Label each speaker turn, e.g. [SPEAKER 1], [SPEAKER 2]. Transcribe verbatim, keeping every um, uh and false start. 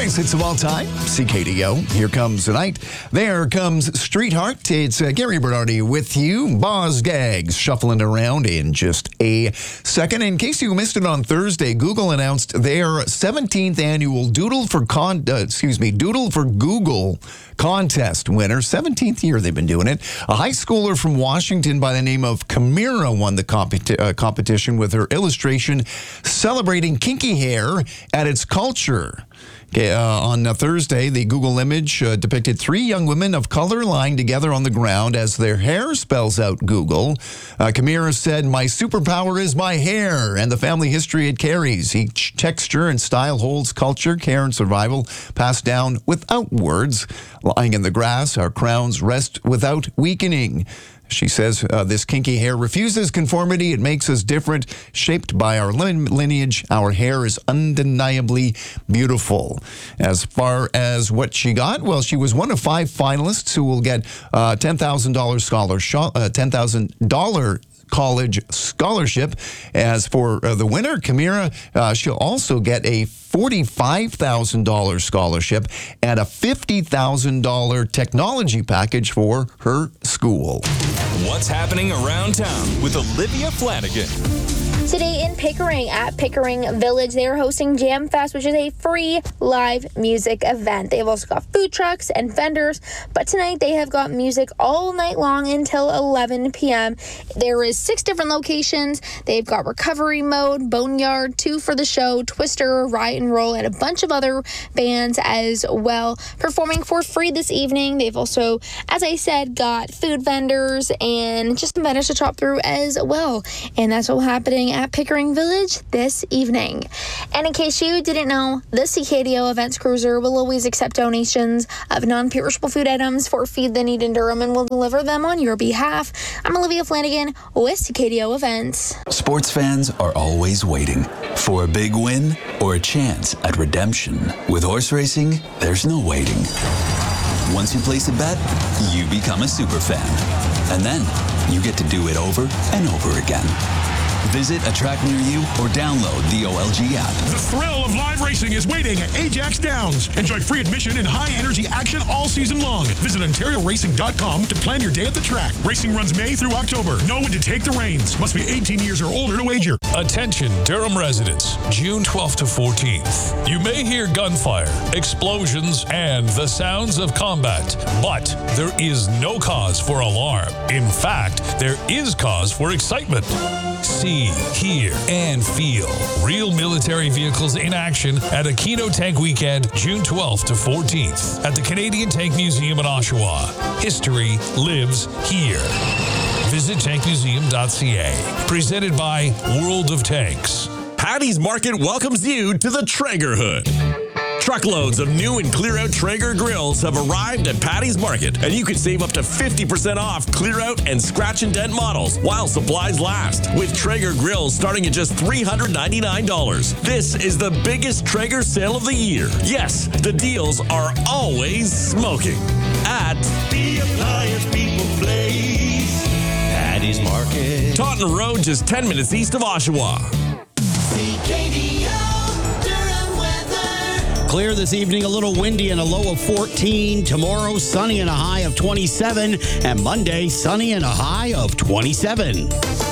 [SPEAKER 1] Greatest hits of all time, C K D O. Here comes the night. There comes Streetheart. It's uh, Gary Bernardi with you. Boz Gags shuffling around in just a second. In case you missed it on Thursday, Google announced their seventeenth annual Doodle for Con, uh, excuse me, Doodle for Google contest winner. seventeenth year they've been doing it. A high schooler from Washington by the name of Kamira won the competi- uh, competition with her illustration celebrating kinky hair at its culture. Okay, uh, on uh, Thursday, the Google image uh, depicted three young women of color lying together on the ground as their hair spells out Google. Uh, Kamira said, "My superpower is my hair and the family history it carries. Each texture and style holds culture, care, and survival passed down without words. Lying in the grass, our crowns rest without weakening." She says uh, this kinky hair refuses conformity. It makes us different. Shaped by our lin- lineage, our hair is undeniably beautiful. As far as what she got, well, she was one of five finalists who will get uh, ten thousand dollars scholarship, uh, ten thousand dollars college scholarship. As for uh, the winner, Kamira, uh, she'll also get a forty-five thousand dollars scholarship and a fifty thousand dollars technology package for her school.
[SPEAKER 2] What's happening around town with Olivia Flanagan?
[SPEAKER 3] Today in Pickering at Pickering Village, they are hosting Jam Fest, which is a free live music event. They've also got food trucks and vendors, but tonight they have got music all night long until eleven p.m. There is six different locations. They've got Recovery Mode, Boneyard, Two for the Show, Twister, Riot and Roll, and a bunch of other bands as well performing for free this evening. They've also, as I said, got food vendors and just some vendors to chop through as well. And that's all happening at Pickering Village this evening. And in case you didn't know, the C K D O Events Cruiser will always accept donations of non-perishable food items for Feed the Need in Durham and will deliver them on your behalf. I'm Olivia Flanagan with C K D O Events.
[SPEAKER 4] Sports fans are always waiting for a big win or a chance at redemption. With horse racing, there's no waiting. Once you place a bet, you become a super fan. And then you get to do it over and over again. Visit a track near you or download the O L G app.
[SPEAKER 5] The thrill of live racing is waiting at Ajax Downs. Enjoy free admission and high-energy action all season long. Visit Ontario Racing dot com to plan your day at the track. Racing runs May through October. Know when to take the reins. Must be eighteen years or older to wager.
[SPEAKER 6] Attention, Durham residents. June twelfth to fourteenth. You may hear gunfire, explosions, and the sounds of combat, but there is no cause for alarm. In fact, there is cause for excitement. See, hear, and feel real military vehicles in action at Aquino Tank Weekend, June twelfth to fourteenth at the Canadian Tank Museum in Oshawa. History lives here. Visit tank museum dot c a. Presented by World of Tanks.
[SPEAKER 7] Paddy's Market welcomes you to the Traeger Hood. Truckloads of new and clear-out Traeger grills have arrived at Paddy's Market, and you can save up to fifty percent off clear-out and scratch and dent models while supplies last, with Traeger grills starting at just three hundred ninety-nine dollars. This is the biggest Traeger sale of the year. Yes, the deals are always smoking at
[SPEAKER 8] the Appliance People Place, Paddy's Market,
[SPEAKER 7] Taunton Road, just ten minutes east of Oshawa.
[SPEAKER 8] C K D O.
[SPEAKER 9] Clear this evening, a little windy and a low of fourteen. Tomorrow, sunny and a high of twenty-seven. And Monday, sunny and a high of twenty-seven.